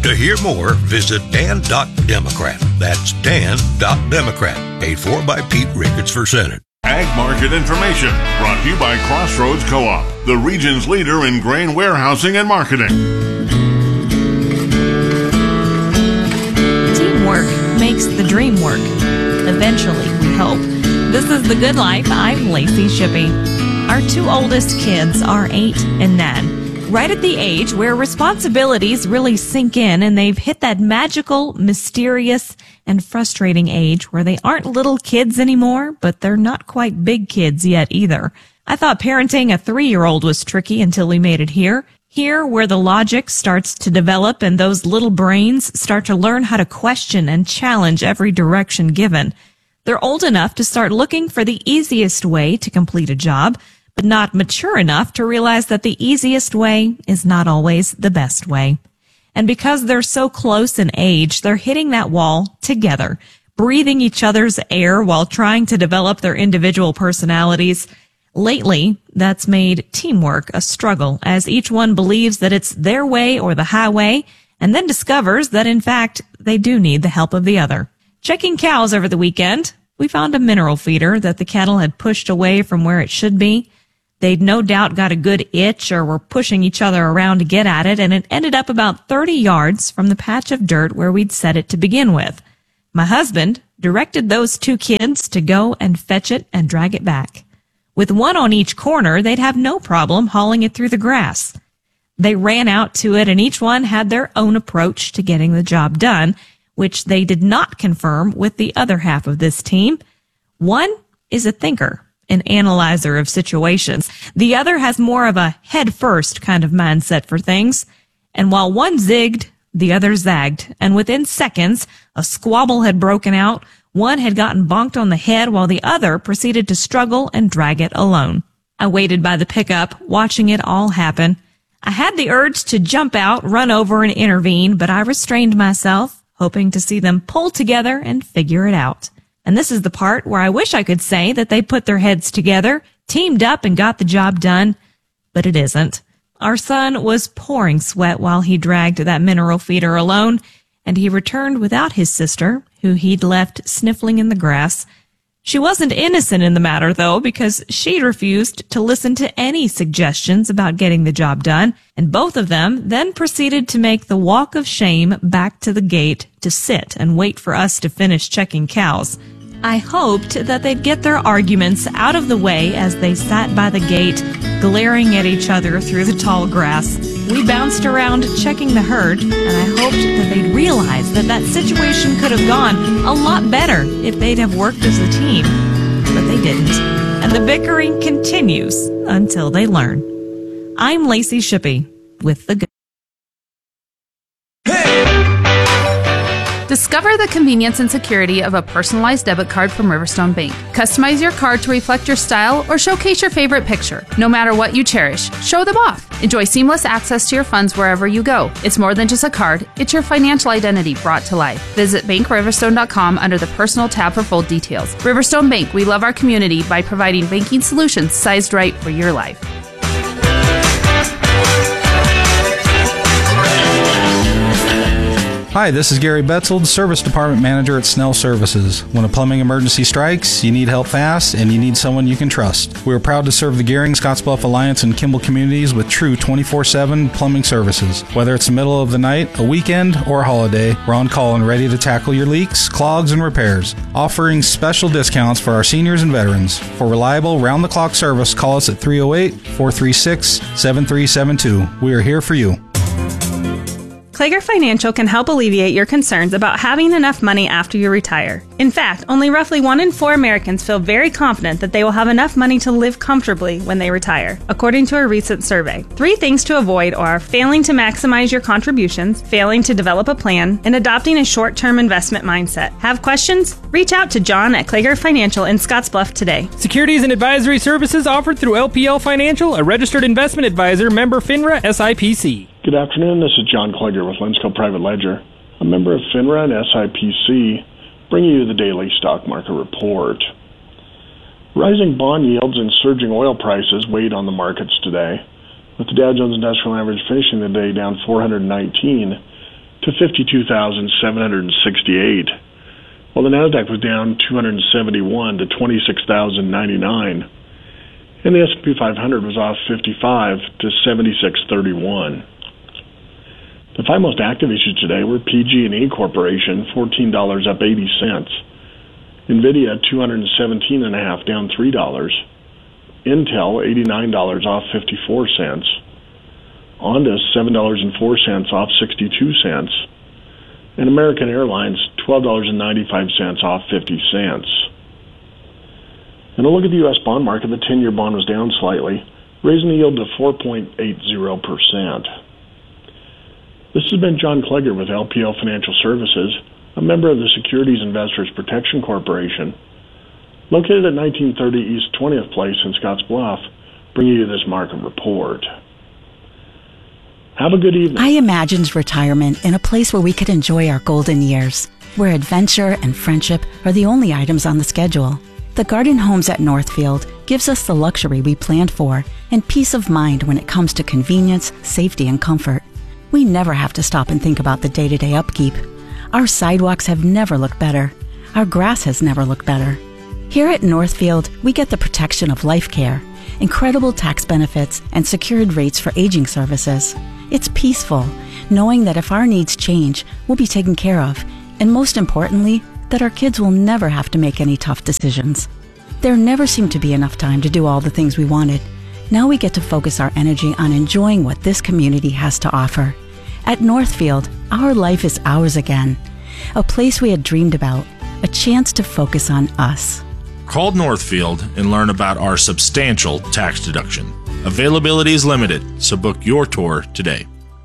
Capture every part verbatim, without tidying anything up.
To hear more, visit dan dot democrat. That's dan dot democrat. Paid for by Pete Ricketts for Senate. Ag Market Information, brought to you by Crossroads Co-op, the region's leader in grain warehousing and marketing. Teamwork makes the dream work. Eventually, we hope. This is The Good Life. I'm Lacey Shippey. Our two oldest kids are eight and nine, right at the age where responsibilities really sink in, and they've hit that magical, mysterious, and frustrating age where they aren't little kids anymore, but they're not quite big kids yet either. I thought parenting a three-year-old was tricky until we made it here. Here, where the logic starts to develop and those little brains start to learn how to question and challenge every direction given. They're old enough to start looking for the easiest way to complete a job, but not mature enough to realize that the easiest way is not always the best way. And because they're so close in age, they're hitting that wall together, breathing each other's air while trying to develop their individual personalities. Lately, that's made teamwork a struggle, as each one believes that it's their way or the highway, and then discovers that, in fact, they do need the help of the other. Checking cows over the weekend, we found a mineral feeder that the cattle had pushed away from where it should be. They'd no doubt got a good itch or were pushing each other around to get at it, and it ended up about thirty yards from the patch of dirt where we'd set it to begin with. My husband directed those two kids to go and fetch it and drag it back. With one on each corner, they'd have no problem hauling it through the grass. They ran out to it, and each one had their own approach to getting the job done, which they did not confirm with the other half of this team. One is a thinker, an analyzer of situations. The other has more of a head-first kind of mindset for things. And while one zigged, the other zagged. And within seconds, a squabble had broken out. One had gotten bonked on the head while the other proceeded to struggle and drag it alone. I waited by the pickup, watching it all happen. I had the urge to jump out, run over, and intervene, but I restrained myself, hoping to see them pull together and figure it out. And this is the part where I wish I could say that they put their heads together, teamed up, and got the job done, but it isn't. Our son was pouring sweat while he dragged that mineral feeder alone, and he returned without his sister, who he'd left sniffling in the grass. She wasn't innocent in the matter, though, because she'd refused to listen to any suggestions about getting the job done, and both of them then proceeded to make the walk of shame back to the gate to sit and wait for us to finish checking cows. I hoped that they'd get their arguments out of the way as they sat by the gate, glaring at each other through the tall grass. We bounced around checking the herd, and I hoped that they'd realize that that situation could have gone a lot better if they'd have worked as a team. But they didn't, and the bickering continues until they learn. I'm Lacey Shippey with The Good. Discover the convenience and security of a personalized debit card from Riverstone Bank. Customize your card to reflect your style or showcase your favorite picture. No matter what you cherish, show them off. Enjoy seamless access to your funds wherever you go. It's more than just a card, it's your financial identity brought to life. Visit bank riverstone dot com under the Personal tab for full details. Riverstone Bank, we love our community by providing banking solutions sized right for your life. Hi, this is Gary Betzold, Service Department Manager at Snell Services. When a plumbing emergency strikes, you need help fast, and you need someone you can trust. We are proud to serve the Gehring, Scottsbluff Alliance, and Kimball communities with true twenty-four seven plumbing services. Whether it's the middle of the night, a weekend, or a holiday, we're on call and ready to tackle your leaks, clogs, and repairs. Offering special discounts for our seniors and veterans. For reliable, round-the-clock service, call us at three oh eight, four three six, seven three seven two. We are here for you. Klager Financial can help alleviate your concerns about having enough money after you retire. In fact, only roughly one in four Americans feel very confident that they will have enough money to live comfortably when they retire, according to a recent survey. Three things to avoid are failing to maximize your contributions, failing to develop a plan, and adopting a short-term investment mindset. Have questions? Reach out to John at Klager Financial in Scottsbluff today. Securities and advisory services offered through L P L Financial, a registered investment advisor, member FINRA S I P C. Good afternoon, this is John Klager with Linsco Private Ledger, a member of FINRA and S I P C, bringing you the daily stock market report. Rising bond yields and surging oil prices weighed on the markets today, with the Dow Jones Industrial Average finishing the day down four hundred nineteen to to fifty-two thousand seven hundred sixty-eight, while the Nasdaq was down two hundred seventy-one to twenty-six thousand ninety-nine, and the S and P five hundred was off fifty-five to seventy-six thirty-one. The five most active issues today were P G and E Corporation, fourteen dollars up eighty cents, NVIDIA two hundred seventeen and a half down three dollars, Intel eighty-nine dollars off fifty-four cents, Ondas seven dollars and four cents off sixty-two cents, and American Airlines twelve dollars and ninety-five cents off fifty cents. And a look at the U S bond market, the ten-year bond was down slightly, raising the yield to four point eight zero percent. This has been John Klegger with L P L Financial Services, a member of the Securities Investors Protection Corporation, located at nineteen thirty East twentieth Place in Scottsbluff, bringing you this market report. Have a good evening. I imagined retirement in a place where we could enjoy our golden years, where adventure and friendship are the only items on the schedule. The Garden Homes at Northfield gives us the luxury we planned for and peace of mind when it comes to convenience, safety, and comfort. We never have to stop and think about the day-to-day upkeep. Our sidewalks have never looked better. Our grass has never looked better. Here at Northfield, we get the protection of life care, incredible tax benefits, and secured rates for aging services. It's peaceful, knowing that if our needs change, we'll be taken care of, and most importantly, that our kids will never have to make any tough decisions. There never seemed to be enough time to do all the things we wanted. Now we get to focus our energy on enjoying what this community has to offer. At Northfield, our life is ours again. A place we had dreamed about, a chance to focus on us. Call Northfield and learn about our substantial tax deduction. Availability is limited, so book your tour today.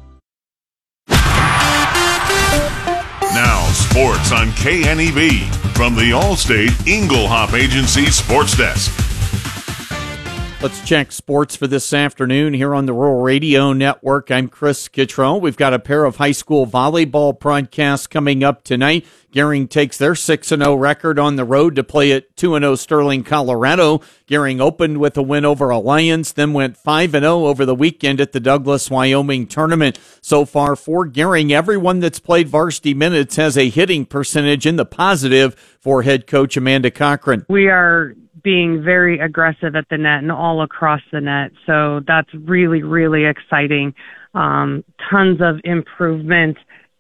Now, sports on K N E B from the Allstate Eaglehop Agency Sports Desk. Let's check sports for this afternoon here on the Rural Radio Network. I'm Chris Kittrell. We've got a pair of high school volleyball broadcasts coming up tonight. Gering takes their six and oh record on the road to play at two and oh Sterling, Colorado. Gering opened with a win over Alliance, then went five and oh over the weekend at the Douglas, Wyoming tournament. So far for Gering, everyone that's played varsity minutes has a hitting percentage in the positive for head coach Amanda Cochran. We are being very aggressive at the net and all across the net. So that's really, really exciting. Um, tons of improvement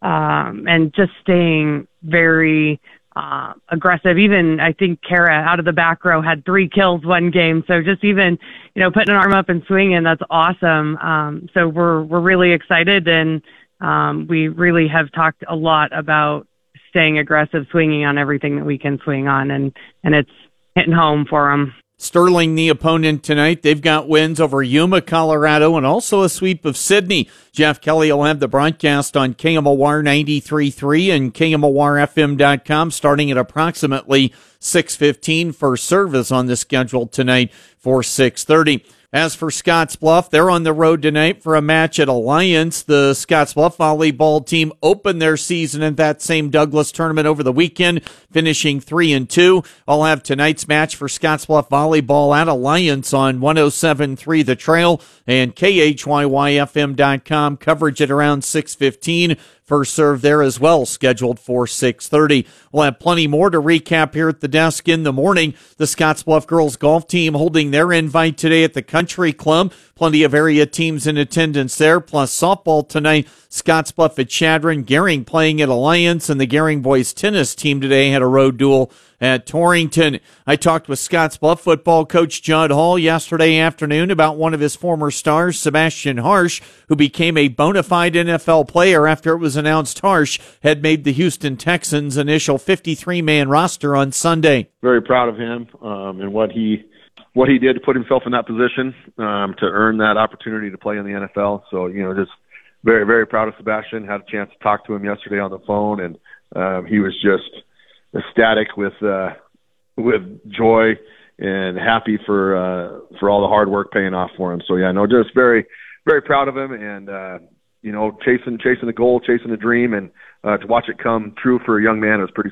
um, and just staying very uh, aggressive. Even I think Kara out of the back row had three kills one game. So just even, you know, putting an arm up and swinging, that's awesome. Um, so we're, we're really excited, and um, we really have talked a lot about staying aggressive, swinging on everything that we can swing on. And, and it's hitting home for them. Sterling, the opponent tonight. They've got wins over Yuma, Colorado, and also a sweep of Sydney. Jeff Kelly will have the broadcast on K M O R ninety-three point three and K M O R F M dot com starting at approximately six fifteen. First service on the schedule tonight for six thirty. As for Scottsbluff, they're on the road tonight for a match at Alliance. The Scottsbluff volleyball team opened their season at that same Douglas tournament over the weekend, finishing three and two. I'll have tonight's match for Scottsbluff volleyball at Alliance on one oh seven point three The Trail and K H Y Y F M dot com. Coverage at around six fifteen. First serve there as well, scheduled for six thirty. We'll have plenty more to recap here at the desk in the morning. The Scottsbluff girls golf team holding their invite today at the Country Club. Plenty of area teams in attendance there, plus softball tonight. Scottsbluff at Chadron, Gering playing at Alliance, and the Gering boys tennis team today had a road duel at Torrington. I talked with Scottsbluff football coach Judd Hall yesterday afternoon about one of his former stars, Sebastian Harsh, who became a bona fide N F L player after it was announced Harsh had made the Houston Texans' initial fifty-three man roster on Sunday. Very proud of him um, and what he what he did to put himself in that position um, to earn that opportunity to play in the N F L. So, you know, just very, very proud of Sebastian. Had a chance to talk to him yesterday on the phone, and um, he was just ecstatic with uh, with joy and happy for uh, for all the hard work paying off for him. So, yeah, no, just very, very proud of him, and uh, you know, chasing chasing the goal, chasing the dream, and uh, to watch it come true for a young man is pretty special.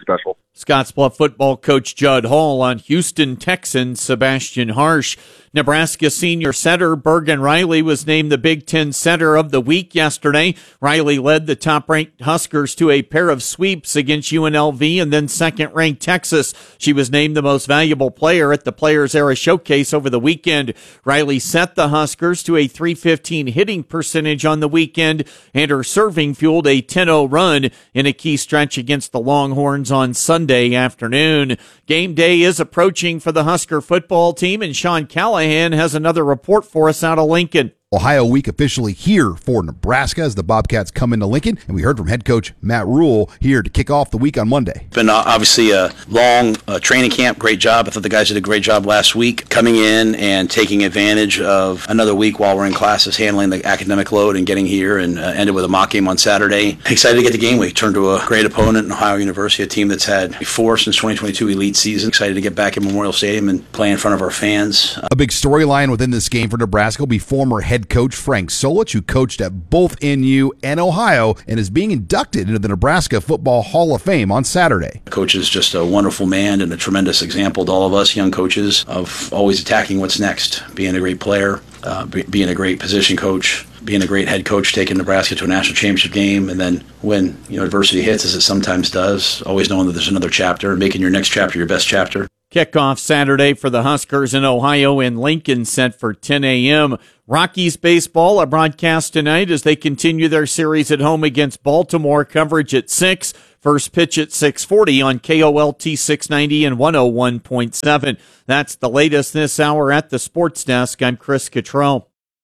Scottsbluff football coach Judd Hall on Houston Texans Sebastian Harsh. Nebraska senior center Bergen Riley was named the Big Ten Center of the Week yesterday. Riley led the top-ranked Huskers to a pair of sweeps against U N L V and then second-ranked Texas. She was named the most valuable player at the Players Era Showcase over the weekend. Riley set the Huskers to a three fifteen hitting percentage on the weekend, and her serving fueled a ten oh run in a key stretch against the Longhorns on Sunday afternoon. Game day is approaching for the Husker football team, and Sean Callahan has another report for us out of Lincoln. Ohio Week officially here for Nebraska as the Bobcats come into Lincoln, and we heard from head coach Matt Rule here to kick off the week on Monday. It's been obviously a long uh, training camp. Great job. I thought the guys did a great job last week coming in and taking advantage of another week while we're in classes, handling the academic load and getting here, and uh, ended with a mock game on Saturday. Excited to get the game week. Turned to a great opponent in Ohio University, a team that's had four since twenty twenty-two elite season. Excited to get back in Memorial Stadium and play in front of our fans. A big storyline within this game for Nebraska will be former head coach Frank Solich, who coached at both N U and Ohio and is being inducted into the Nebraska Football Hall of Fame on Saturday. Coach is just a wonderful man and a tremendous example to all of us young coaches of always attacking what's next, being a great player, uh, be, being a great position coach, being a great head coach, taking Nebraska to a national championship game, and then when you know adversity hits, as it sometimes does, always knowing that there's another chapter and making your next chapter your best chapter. Kickoff Saturday for the Huskers in Ohio in Lincoln, set for ten a.m. Rockies baseball, a broadcast tonight as they continue their series at home against Baltimore. Coverage at six. First pitch at six forty on K O L T six ninety and one oh one point seven. That's the latest this hour at the Sports Desk. I'm Chris Cottrell.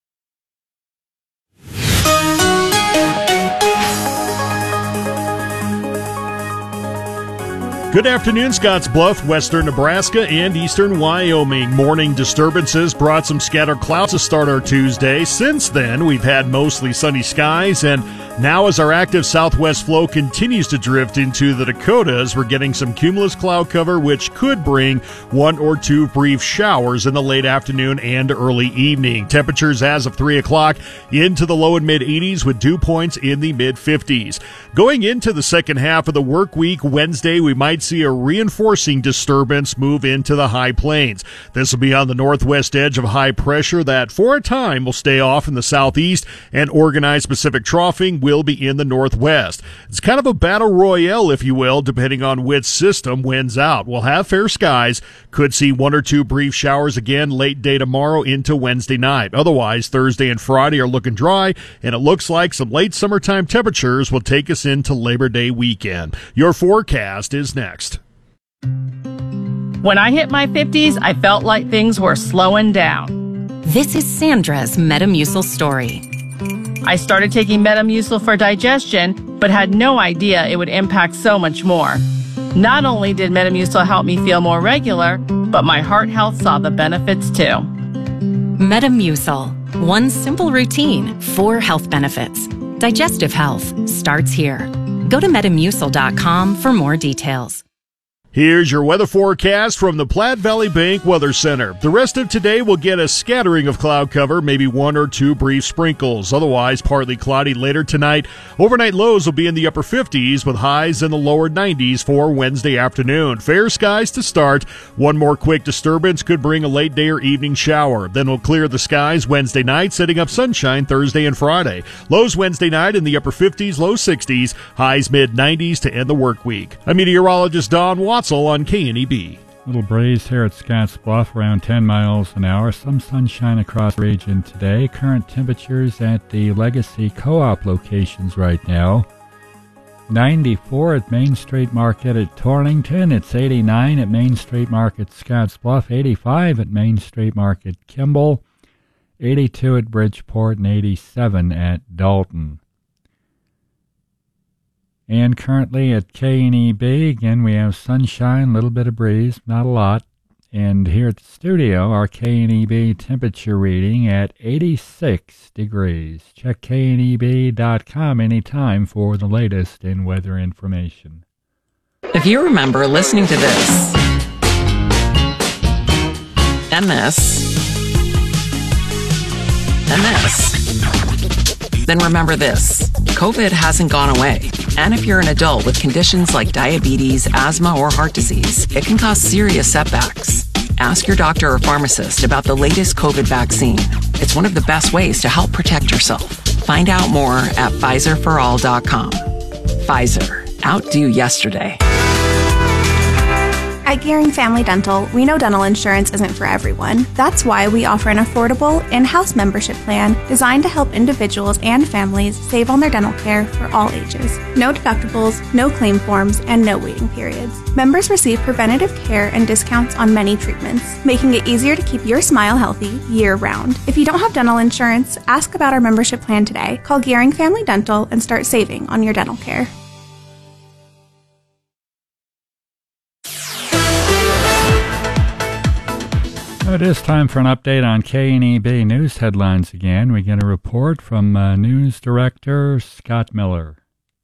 Good afternoon, Scottsbluff, western Nebraska, and eastern Wyoming. Morning disturbances brought some scattered clouds to start our Tuesday. Since then, we've had mostly sunny skies, and now as our active southwest flow continues to drift into the Dakotas, we're getting some cumulus cloud cover, which could bring one or two brief showers in the late afternoon and early evening. Temperatures as of three o'clock into the low and mid eighties with dew points in the mid fifties. Going into the second half of the work week, Wednesday, we might see a reinforcing disturbance move into the high plains. This will be on the northwest edge of high pressure that for a time will stay off in the southeast, and organized Pacific troughing will be in the northwest. It's kind of a battle royale, if you will, depending on which system wins out. We'll have fair skies, could see one or two brief showers again late day tomorrow into Wednesday night. Otherwise, Thursday and Friday are looking dry, and it looks like some late summertime temperatures will take us into Labor Day weekend. Your forecast is next. When I hit my fifties, I felt like things were slowing down. This is Sandra's Metamucil story. I started taking Metamucil for digestion, but had no idea it would impact so much more. Not only did Metamucil help me feel more regular, but my heart health saw the benefits too. Metamucil. One simple routine, four health benefits. Digestive health starts here. Go to metamucil dot com for more details. Here's your weather forecast from the Platte Valley Bank Weather Center. The rest of today will get a scattering of cloud cover, maybe one or two brief sprinkles. Otherwise, partly cloudy later tonight. Overnight lows will be in the upper fifties with highs in the lower nineties for Wednesday afternoon. Fair skies to start. One more quick disturbance could bring a late day or evening shower. Then we'll clear the skies Wednesday night, setting up sunshine Thursday and Friday. Lows Wednesday night in the upper fifties, low sixties, highs mid nineties to end the work week. I'm meteorologist Don Watson on K N E B. Little breeze here at Scottsbluff, around ten miles an hour. Some sunshine across the region today. Current temperatures at the Legacy Co-op locations right now. ninety-four at Main Street Market at Torrington. It's eighty-nine at Main Street Market Scottsbluff. eighty-five at Main Street Market Kimball. eighty-two at Bridgeport and eighty-seven at Dalton. And currently at K N E B, again, we have sunshine, a little bit of breeze, not a lot. And here at the studio, our K N E B temperature reading at eighty-six degrees. Check K N E B dot com anytime for the latest in weather information. If you remember listening to this, and this, and this, then remember this. COVID hasn't gone away. And if you're an adult with conditions like diabetes, asthma, or heart disease, it can cause serious setbacks. Ask your doctor or pharmacist about the latest COVID vaccine. It's one of the best ways to help protect yourself. Find out more at Pfizer for all dot com. Pfizer. Outdo yesterday. At Gearing Family Dental, we know dental insurance isn't for everyone. That's why we offer an affordable in-house membership plan designed to help individuals and families save on their dental care for all ages. No deductibles, no claim forms, and no waiting periods. Members receive preventative care and discounts on many treatments, making it easier to keep your smile healthy year-round. If you don't have dental insurance, ask about our membership plan today. Call Gearing Family Dental and start saving on your dental care. It is time for an update on K N E B news headlines again. We get a report from uh, News Director Scott Miller.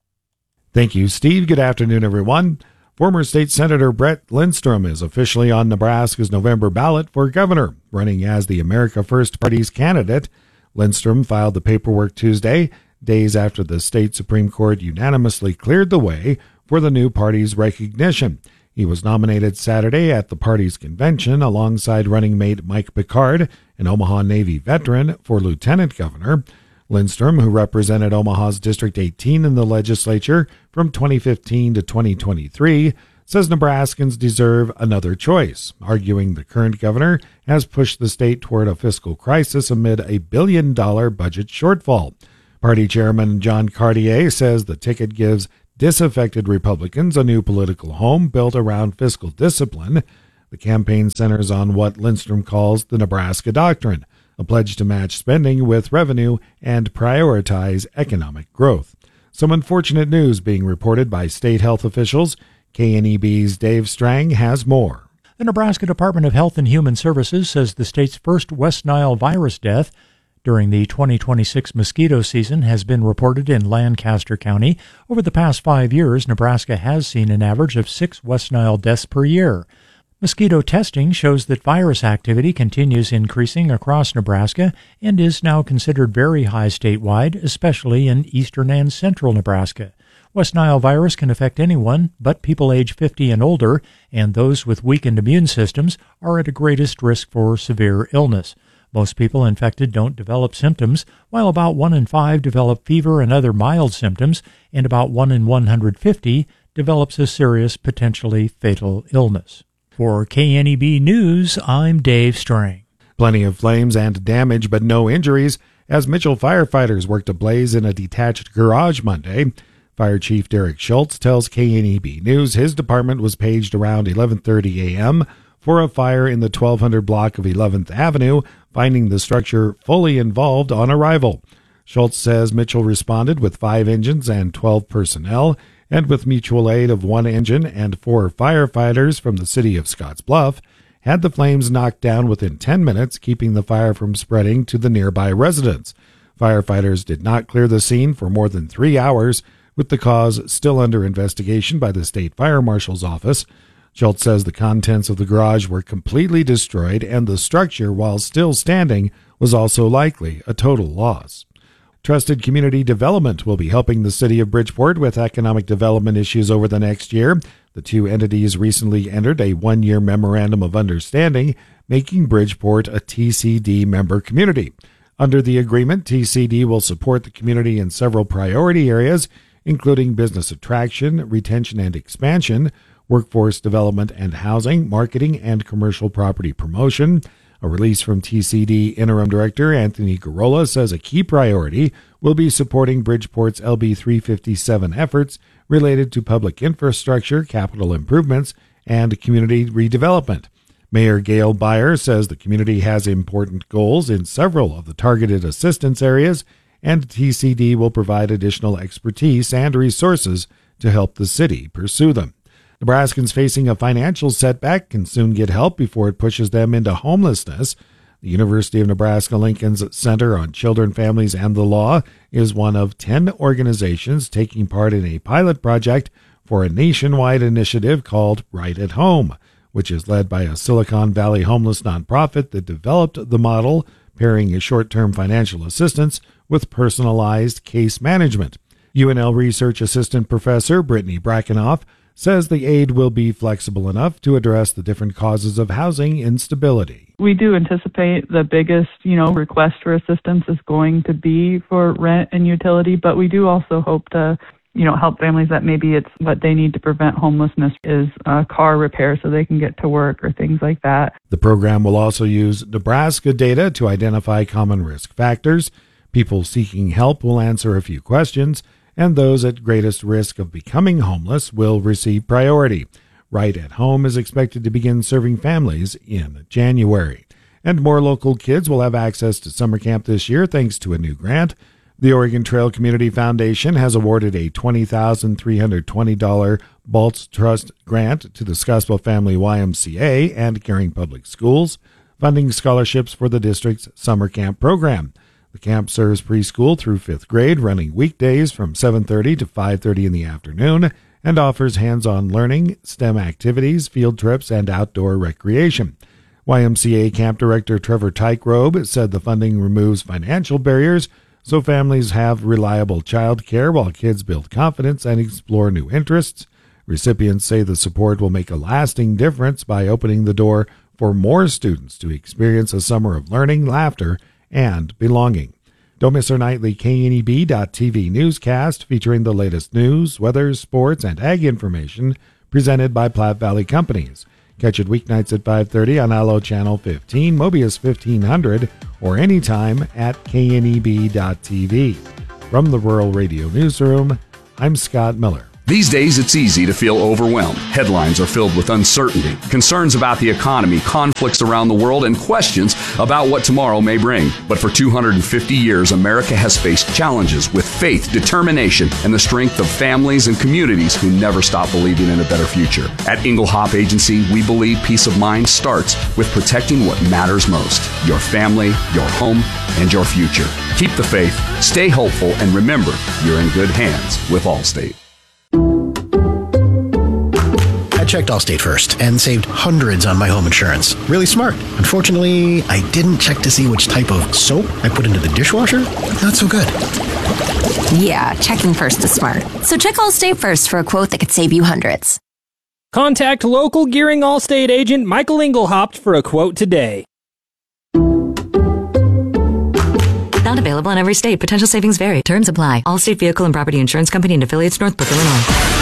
Thank you, Steve. Good afternoon, everyone. Former State Senator Brett Lindstrom is officially on Nebraska's November ballot for governor, running as the America First Party's candidate. Lindstrom filed the paperwork Tuesday, days after the state Supreme Court unanimously cleared the way for the new party's recognition. He was nominated Saturday at the party's convention alongside running mate Mike Picard, an Omaha Navy veteran, for lieutenant governor. Lindstrom, who represented Omaha's District eighteen in the legislature from twenty fifteen to twenty twenty-three, says Nebraskans deserve another choice, arguing the current governor has pushed the state toward a fiscal crisis amid a billion-dollar budget shortfall. Party chairman John Cartier says the ticket gives disaffected Republicans a new political home built around fiscal discipline. The campaign centers on what Lindstrom calls the Nebraska Doctrine, a pledge to match spending with revenue and prioritize economic growth. Some unfortunate news being reported by state health officials. K N E B's Dave Strang has more. The Nebraska Department of Health and Human Services says the state's first West Nile virus death during the twenty twenty-six mosquito season has been reported in Lancaster County. Over the past five years, Nebraska has seen an average of six West Nile deaths per year. Mosquito testing shows that virus activity continues increasing across Nebraska and is now considered very high statewide, especially in eastern and central Nebraska. West Nile virus can affect anyone, but people age fifty and older, and those with weakened immune systems are at a greatest risk for severe illness. Most people infected don't develop symptoms, while about one in five develop fever and other mild symptoms, and about one in one hundred fifty develops a serious, potentially fatal illness. For K N E B News, I'm Dave Strang. Plenty of flames and damage, but no injuries, as Mitchell firefighters worked a blaze in a detached garage Monday. Fire Chief Derek Schultz tells K N E B News his department was paged around eleven thirty a.m. for a fire in the twelve hundred block of eleventh Avenue, finding the structure fully involved on arrival. Schultz says Mitchell responded with five engines and twelve personnel, and with mutual aid of one engine and four firefighters from the city of Scottsbluff, had the flames knocked down within ten minutes, keeping the fire from spreading to the nearby residents. Firefighters did not clear the scene for more than three hours, with the cause still under investigation by the state fire marshal's office. Schultz says the contents of the garage were completely destroyed, and the structure, while still standing, was also likely a total loss. Trusted Community Development will be helping the city of Bridgeport with economic development issues over the next year. The two entities recently entered a one-year memorandum of understanding, making Bridgeport a T C D member community. Under the agreement, T C D will support the community in several priority areas, including business attraction, retention and expansion, workforce development and housing, marketing, and commercial property promotion. A release from T C D Interim Director Anthony Garola says a key priority will be supporting Bridgeport's L B three fifty-seven efforts related to public infrastructure, capital improvements, and community redevelopment. Mayor Gail Beyer says the community has important goals in several of the targeted assistance areas, and T C D will provide additional expertise and resources to help the city pursue them. Nebraskans facing a financial setback can soon get help before it pushes them into homelessness. The University of Nebraska-Lincoln's Center on Children, Families, and the Law is one of ten organizations taking part in a pilot project for a nationwide initiative called Right at Home, which is led by a Silicon Valley homeless nonprofit that developed the model, pairing short-term financial assistance with personalized case management. U N L Research Assistant Professor Brittany Brackenoff says the aid will be flexible enough to address the different causes of housing instability. We do anticipate the biggest, you know, request for assistance is going to be for rent and utility, but we do also hope to, you know, help families that maybe it's what they need to prevent homelessness is uh, car repair so they can get to work or things like that. The program will also use Nebraska data to identify common risk factors. People seeking help will answer a few questions, and those at greatest risk of becoming homeless will receive priority. Right at Home is expected to begin serving families in January. And more local kids will have access to summer camp this year thanks to a new grant. The Oregon Trail Community Foundation has awarded a twenty thousand three hundred twenty dollars Baltz Trust grant to the Scottsbluff Family Y M C A and Caring Public Schools, funding scholarships for the district's summer camp program. The camp serves preschool through fifth grade, running weekdays from seven thirty to five thirty in the afternoon, and offers hands-on learning, STEM activities, field trips, and outdoor recreation. Y M C A Camp Director Trevor Tykerobe said the funding removes financial barriers so families have reliable child care while kids build confidence and explore new interests. Recipients say the support will make a lasting difference by opening the door for more students to experience a summer of learning, laughter, and belonging. Don't miss our nightly K N E B dot T V newscast featuring the latest news, weather, sports, and ag information presented by Platte Valley Companies. Catch it weeknights at five thirty on Allo Channel fifteen, Mobius fifteen hundred, or anytime at K N E B dot T V. From the Rural Radio Newsroom, I'm Scott Miller. These days, it's easy to feel overwhelmed. Headlines are filled with uncertainty, concerns about the economy, conflicts around the world, and questions about what tomorrow may bring. But for two hundred fifty years, America has faced challenges with faith, determination, and the strength of families and communities who never stop believing in a better future. At Engelhop Agency, we believe peace of mind starts with protecting what matters most: your family, your home, and your future. Keep the faith, stay hopeful, and remember, you're in good hands with Allstate. I checked Allstate first and saved hundreds on my home insurance. Really smart. Unfortunately, I didn't check to see which type of soap I put into the dishwasher. Not so good. Yeah, checking first is smart. So check Allstate first for a quote that could save you hundreds. Contact local Gearing Allstate agent Michael Engelhaupt for a quote today. Not available in every state. Potential savings vary. Terms apply. Allstate Vehicle and Property Insurance Company and affiliates, Northbrook, Illinois.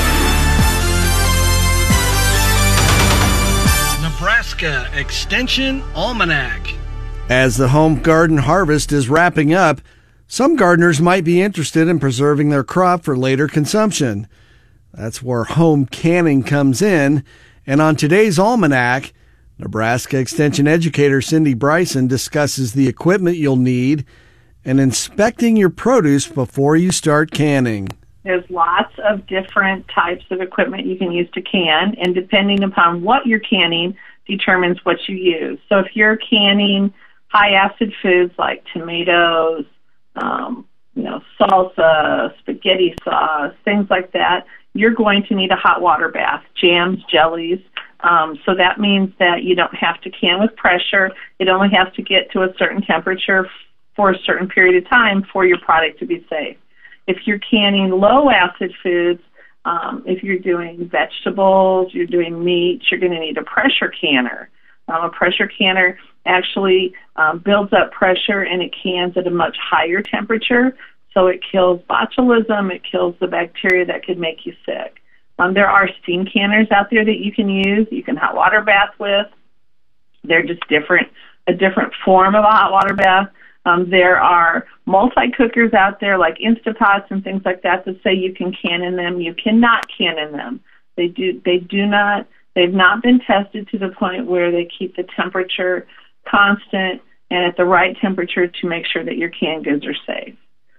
Nebraska Extension Almanac. As the home garden harvest is wrapping up, some gardeners might be interested in preserving their crop for later consumption. That's where home canning comes in. And on today's Almanac, Nebraska Extension educator Cindy Bryson discusses the equipment you'll need and inspecting your produce before you start canning. There's lots of different types of equipment you can use to can, and depending upon what you're canning determines what you use. So if you're canning high-acid foods like tomatoes, um, you know, salsa, spaghetti sauce, things like that, you're going to need a hot water bath, jams, jellies. Um, so that means that you don't have to can with pressure. It only has to get to a certain temperature for a certain period of time for your product to be safe. If you're canning low-acid foods, um, if you're doing vegetables, you're doing meat, you're going to need a pressure canner. Um, a pressure canner actually um, builds up pressure and it cans at a much higher temperature, so it kills botulism, it kills the bacteria that could make you sick. Um, there are steam canners out there that you can use, you can hot water bath with. They're just different, a different form of a hot water bath. Um, there are multi-cookers out there like Instapots and things like that that say you can can in them. You cannot can in them. They do, they do not, they've not been tested to the point where they keep the temperature constant and at the right temperature to make sure that your canned goods are safe.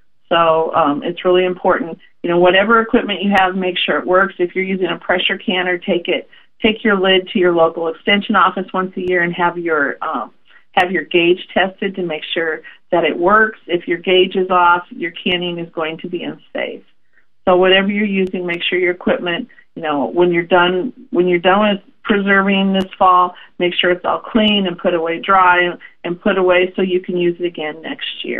So um, it's really important. You know, whatever equipment you have, make sure it works. If you're using a pressure canner, take it, take your lid to your local extension office once a year and have your um, have your gauge tested to make sure that it works. If your gauge is off, your canning is going to be unsafe. So whatever you're using, make sure your equipment, you know, when you're done when you're done with preserving this fall, make sure it's all clean and put away dry and put away so you can use it again next year.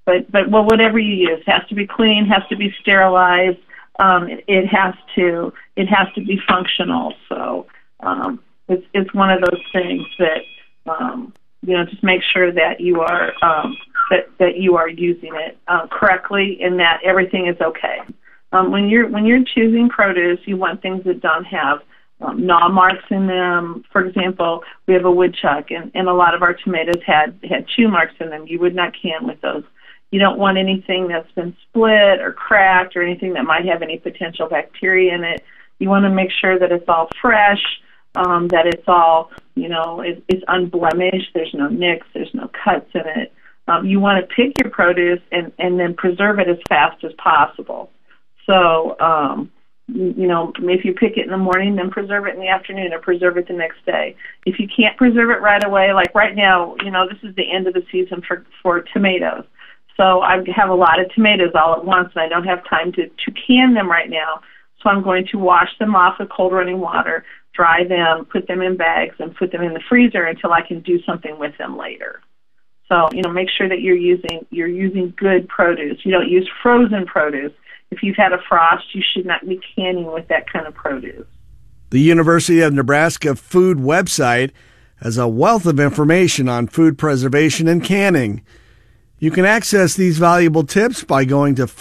but but well, whatever you use has to be clean, has to be sterilized. Um, it, it has to it has to be functional. So um, it's it's one of those things that um, you know, just make sure that you are um, that that you are using it uh, correctly and that everything is okay. Um, when you're when you're choosing produce, you want things that don't have um, gnaw marks in them. For example, we have a woodchuck, and, and a lot of our tomatoes had had chew marks in them. You would not can with those. You don't want anything that's been split or cracked or anything that might have any potential bacteria in it. You want to make sure that it's all fresh, um, that it's all, you know, it, it's unblemished. There's no nicks, there's no cuts in it. Um, you want to pick your produce and, and then preserve it as fast as possible. So, um, you know, if you pick it in the morning, then preserve it in the afternoon or preserve it the next day. If you can't preserve it right away, like right now, you know, this is the end of the season for, for tomatoes. So I have a lot of tomatoes all at once, and I don't have time to, to can them right now. So I'm going to wash them off with cold running water, dry them, put them in bags, and put them in the freezer until I can do something with them later. So, you know, make sure that you're using you're using good produce. You don't use frozen produce. If you've had a frost, you should not be canning with that kind of produce. The University of Nebraska food website has a wealth of information on food preservation and canning. You can access these valuable tips by going to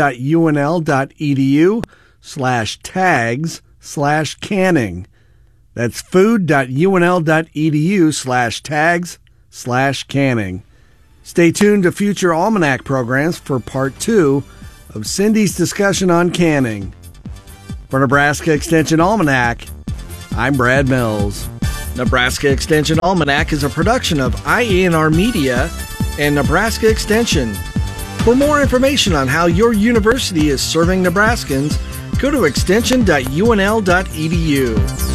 food.unl.edu slash tags slash canning. That's food.unl.edu slash tags slash canning. Stay tuned to future Almanac programs for part two of Cindy's discussion on canning. For Nebraska Extension Almanac, I'm Brad Mills. Nebraska Extension Almanac is a production of I A N R Media and Nebraska Extension. For more information on how your university is serving Nebraskans, go to extension dot u n l dot e d u.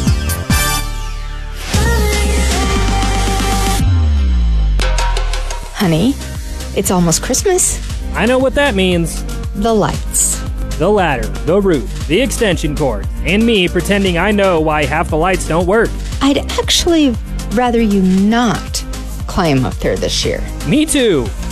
Honey, it's almost Christmas. I know what that means. The lights. The ladder, the roof, the extension cord, and me pretending I know why half the lights don't work. I'd actually rather you not climb up there this year. Me too.